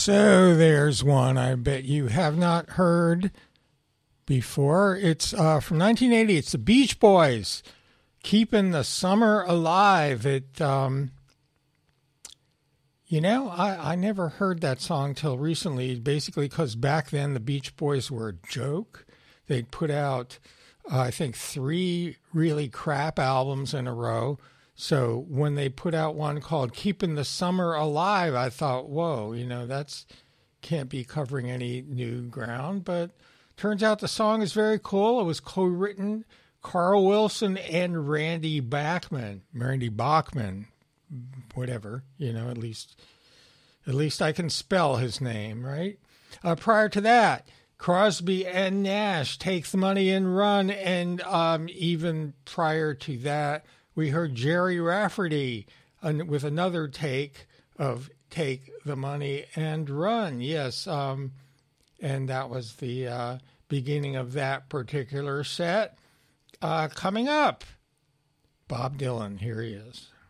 So there's one I bet you have not heard before. It's from 1980. It's the Beach Boys, "Keeping the Summer Alive." I never heard that song till recently, basically because back then the Beach Boys were a joke. They'd put out, I think, 3 really crap albums in a row. So when they put out one called "Keeping the Summer Alive," I thought, whoa, that's can't be covering any new ground. But turns out the song is very cool. It was co-written Carl Wilson and Randy Bachman, whatever, at least I can spell his name, right? Prior to that, Crosby and Nash, "Take the Money and Run," and even prior to that, we heard Jerry Rafferty with another take of "Take the Money and Run." Yes, and that was the beginning of that particular set. Coming up, Bob Dylan. Here he is.